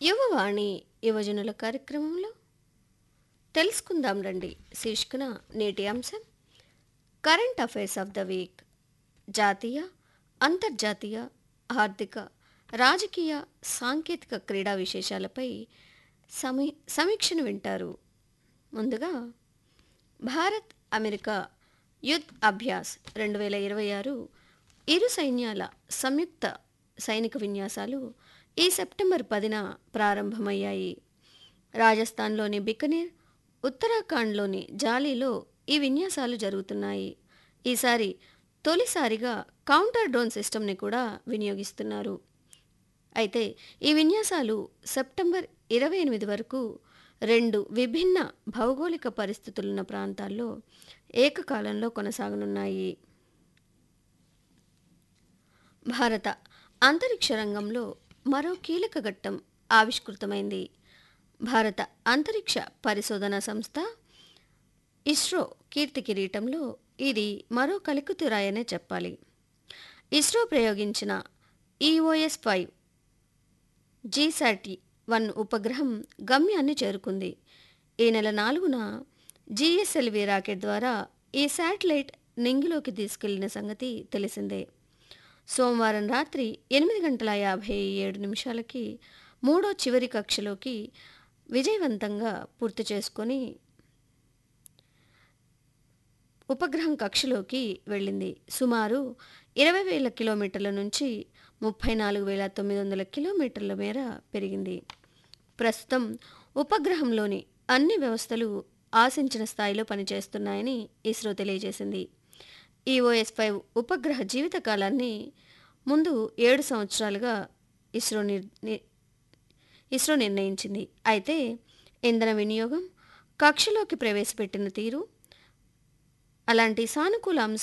యువవాణి యువజనుల కార్యక్రమంలో తెలుసుకుందాం రండి శీర్షికన నేటి అంశం current affairs of the week. జాతీయ, అంతర్జాతీయ, ఆర్థిక, రాజకీయ, సాంకేతిక క్రీడా విశేషాలపై సమీక్షను వింటారు. ముందుగా భారత్ అమెరికా యుద్ధ్ అభ్యాస్ 2026 ఇరు సైన్యాల సంయుక్త సైనిక విన్యాసాలు ఈ సెప్టెంబర్ 10న ప్రారంభమయ్యాయి. రాజస్థాన్లోని బికనీర్, ఉత్తరాఖండ్లోని జాలీలో ఈ విన్యాసాలు జరుగుతున్నాయి. ఈసారి తొలిసారిగా కౌంటర్ డ్రోన్ సిస్టమ్ని కూడా వినియోగిస్తున్నారు. అయితే ఈ విన్యాసాలు సెప్టెంబర్ 28 వరకు 2 విభిన్న భౌగోళిక పరిస్థితులున్న ప్రాంతాల్లో ఏకకాలంలో కొనసాగనున్నాయి. భారత అంతరిక్ష రంగంలో మరో కీలక ఘట్టం ఆవిష్కృతమైంది. భారత అంతరిక్ష పరిశోధనా సంస్థ ఇస్రో కీర్తి కిరీటంలో ఇది మరో కలికితురాయనే చెప్పాలి. ఇస్రో ప్రయోగించిన EOS-5 GSAT-1 ఉపగ్రహం గమ్యాన్ని చేరుకుంది. ఈ నెల 4న GSLV రాకెట్ ద్వారా ఈ శాటిలైట్ నింగిలోకి తీసుకెళ్లిన సంగతి తెలిసిందే. సోమవారం రాత్రి 8:57 మూడో చివరి కక్షలోకి విజయవంతంగా పూర్తి చేసుకొని ఉపగ్రహం కక్షలోకి వెళ్ళింది. సుమారు 20,000 కిలోమీటర్ల నుంచి 34,900 కిలోమీటర్ల మేర పెరిగింది. ప్రస్తుతం ఉపగ్రహంలోని అన్ని వ్యవస్థలు ఆశించిన స్థాయిలో పనిచేస్తున్నాయని ఇస్రో తెలియజేసింది. EOS-5 ఉపగ్రహ జీవితకాలాన్ని ముందు 7 సంవత్సరాలుగా ఇస్రో నిర్ణయించింది. అయితే ఇంధన వినియోగం, కక్షలోకి ప్రవేశపెట్టిన తీరు, అలాంటి సానుకూల అంశాలు